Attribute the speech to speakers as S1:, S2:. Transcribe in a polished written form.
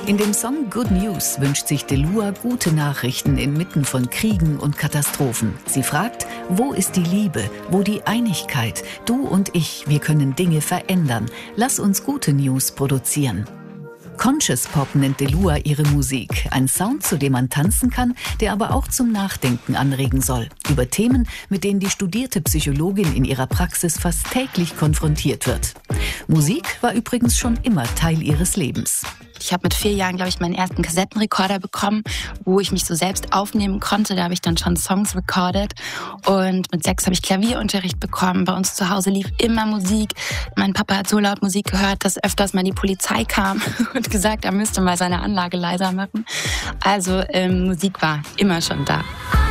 S1: In dem Song Good News wünscht sich Delua gute Nachrichten inmitten von Kriegen und Katastrophen. Sie fragt, wo ist die Liebe, wo die Einigkeit? Du und ich, wir können Dinge verändern. Lass uns gute News produzieren. Conscious Pop nennt Delua ihre Musik. Ein Sound, zu dem man tanzen kann, der aber auch zum Nachdenken anregen soll. Über Themen, mit denen die studierte Psychologin in ihrer Praxis fast täglich konfrontiert wird. Musik war übrigens schon immer Teil ihres Lebens.
S2: Ich habe mit 4 Jahren, glaube ich, meinen ersten Kassettenrekorder bekommen, wo ich mich so selbst aufnehmen konnte. Da habe ich dann schon Songs recorded. Und mit 6 habe ich Klavierunterricht bekommen. Bei uns zu Hause lief immer Musik. Mein Papa hat so laut Musik gehört, dass öfters mal die Polizei kam und gesagt, er müsste mal seine Anlage leiser machen. Also Musik war immer schon da.